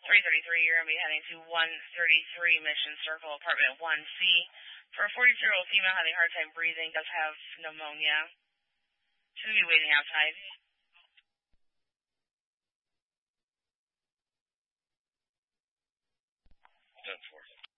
333, you're going to be heading to 133 Mission Circle, apartment 1C. For a 42-year-old female having a hard time breathing, does have pneumonia. She's going to be waiting outside. Done for.